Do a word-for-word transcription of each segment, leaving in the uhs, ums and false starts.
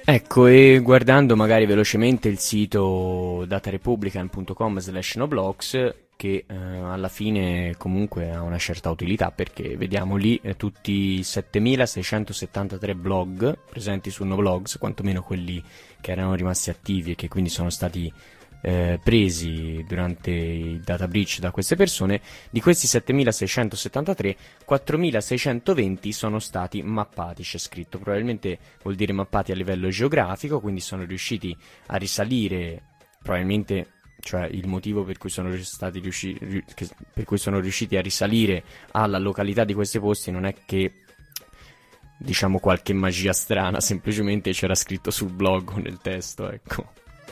Ecco, e guardando magari velocemente il sito datarepublican punto com slash noblogs, che eh, alla fine comunque ha una certa utilità, perché vediamo lì eh, tutti i settemilaseicentosettantatré blog presenti su Noblogs, quantomeno quelli che erano rimasti attivi e che quindi sono stati eh, presi durante il data breach da queste persone. Di questi settemilaseicentosettantatré, quattromilaseicentoventi sono stati mappati, c'è scritto. Probabilmente vuol dire mappati a livello geografico, quindi sono riusciti a risalire, probabilmente, cioè il motivo per cui sono stati riusciti, per cui sono riusciti a risalire alla località di questi posti non è che, diciamo, qualche magia strana, semplicemente c'era scritto sul blog o nel testo, ecco.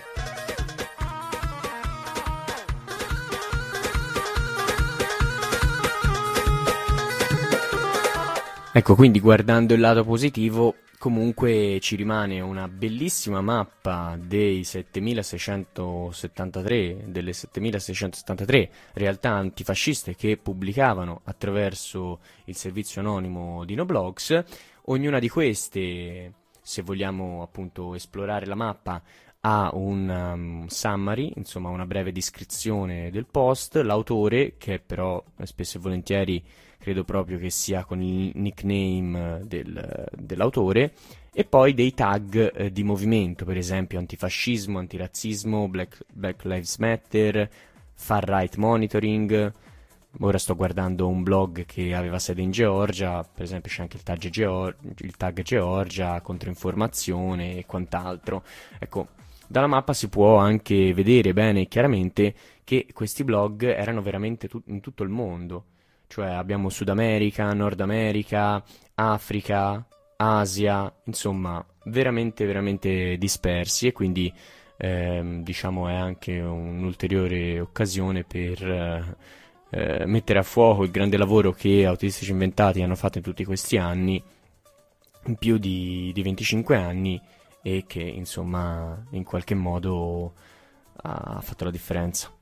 Ecco, quindi guardando il lato positivo, comunque ci rimane una bellissima mappa dei settemilaseicentosettantatré, delle settemilaseicentosettantatré realtà antifasciste che pubblicavano attraverso il servizio anonimo di Noblogs. Ognuna di queste, se vogliamo appunto esplorare la mappa, ha un um, summary, insomma una breve descrizione del post, l'autore, che però spesso e volentieri credo proprio che sia con il nickname del, dell'autore, e poi dei tag eh, di movimento, per esempio antifascismo, antirazzismo, Black, Black Lives Matter, Far Right Monitoring. Ora sto guardando un blog che aveva sede in Georgia, per esempio c'è anche il tag, Geor- il tag Georgia, controinformazione e quant'altro. Ecco, dalla mappa si può anche vedere bene e chiaramente che questi blog erano veramente tu- in tutto il mondo. Cioè abbiamo Sud America, Nord America, Africa, Asia, insomma veramente veramente dispersi, e quindi ehm, diciamo è anche un'ulteriore occasione per eh, eh, mettere a fuoco il grande lavoro che Autistici Inventati hanno fatto in tutti questi anni, in più di, di venticinque anni, e che insomma in qualche modo ha fatto la differenza.